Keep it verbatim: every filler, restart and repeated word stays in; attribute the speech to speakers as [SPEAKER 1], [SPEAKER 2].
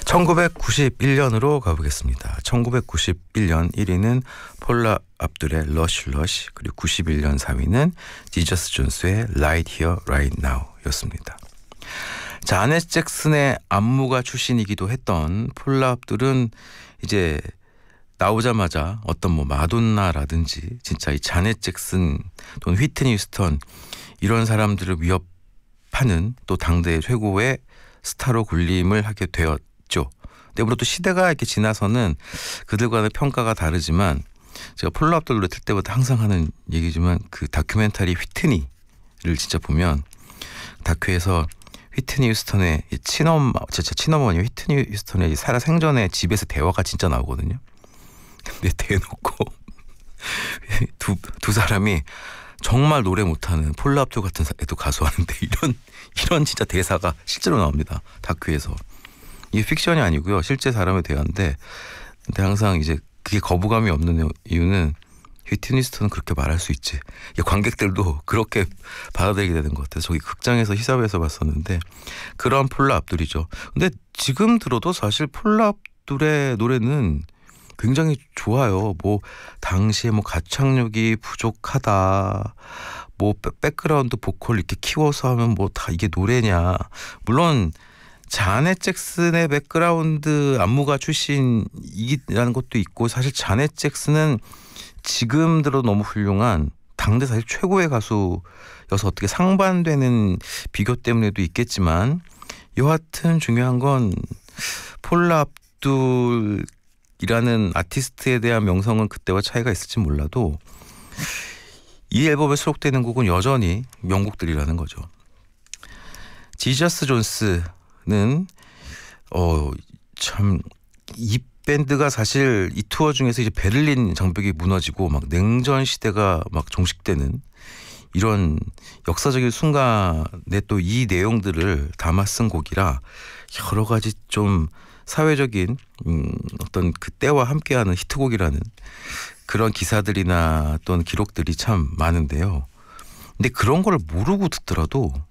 [SPEAKER 1] 천구백구십일 년으로 가보겠습니다. 천구백구십일 년 일 위는 폴라 압둘의 러쉬 러쉬, 그리고 구십일 년 사 위는 지저스 존스의 Right Here Right Now 였습니다. 자넷 잭슨의 안무가 출신이기도 했던 폴라 압둘은 이제 나오자마자 어떤 뭐 마돈나라든지 진짜 이 자넷 잭슨 또는 휘트니 휴스턴 이런 사람들을 위협하는 또 당대의 최고의 스타로 군림을 하게 되었죠. 근데 물론 또 시대가 이렇게 지나서는 그들과의 평가가 다르지만, 제가 폴라 압둘 노래 틀 때부터 항상 하는 얘기지만, 그 다큐멘터리 휘트니를 진짜 보면 다큐에서 휘트니 휴스턴의 친엄마, 진짜 친어머니 휘트니 휴스턴의 살아 생전에 집에서 대화가 진짜 나오거든요. 근데 대놓고 두, 두 사람이 정말 노래 못하는 폴라 압둘 같은 애도 가수하는데 이런 이런 진짜 대사가 실제로 나옵니다. 다큐에서. 이게 픽션이 아니고요, 실제 사람의 대화인데, 근데 항상 이제 그게 거부감이 없는 이유는 휘트니 휴스턴은 그렇게 말할 수 있지. 관객들도 그렇게 받아들이게 되는 것 같아요. 저기 극장에서 시사회에서 봤었는데 그런 폴라 압둘이죠. 근데 지금 들어도 사실 폴라 압둘의 노래는 굉장히 좋아요. 뭐 당시에 뭐 가창력이 부족하다, 뭐 백그라운드 보컬 이렇게 키워서 하면 뭐 다 이게 노래냐. 물론 자넷 잭슨의 백그라운드 안무가 출신이라는 것도 있고, 사실 자넷 잭슨은 지금 들어도 너무 훌륭한 당대 사실 최고의 가수여서 어떻게 상반되는 비교 때문에도 있겠지만, 여하튼 중요한 건 폴라 압둘 이라는 아티스트에 대한 명성은 그때와 차이가 있을지 몰라도 이 앨범에 수록되는 곡은 여전히 명곡들이라는 거죠. 지저스 존스는 어 참 이 밴드가 사실 이 투어 중에서 이제 베를린 장벽이 무너지고 막 냉전 시대가 막 종식되는 이런 역사적인 순간에 또 이 내용들을 담아 쓴 곡이라 여러 가지 좀 사회적인 음, 어떤 그때와 함께하는 히트곡이라는 그런 기사들이나 또는 기록들이 참 많은데요. 근데 그런 걸 모르고 듣더라도